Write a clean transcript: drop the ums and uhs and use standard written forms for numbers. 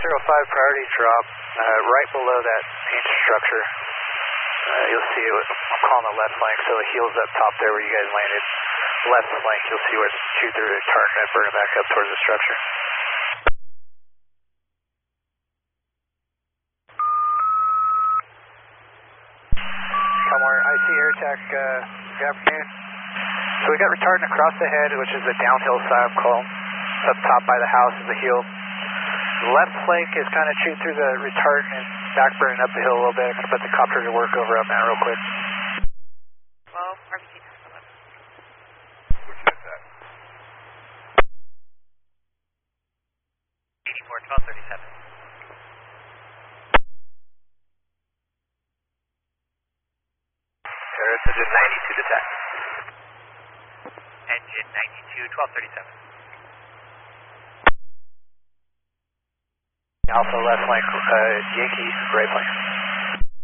505 priority drop, right below that paint structure. You'll see it, I'm calling the left flank, so the heel's up top there where you guys landed. Left flank, you'll see where it's shoot through the target and burn it back up towards the structure. Somewhere, I see air attack, good afternoon. So we got retardant across the head, which is the downhill side of column. Up top by the house is the heel. The left flank is kind of shooting through the retardant and back burning up the hill a little bit. I'm going to put the copter to work over on that real quick. Well, RBC 11. Which is that? 84, 1237. Harris, engine 92 detect. Engine 92, 1237. Alpha left flank, Yankee right flank.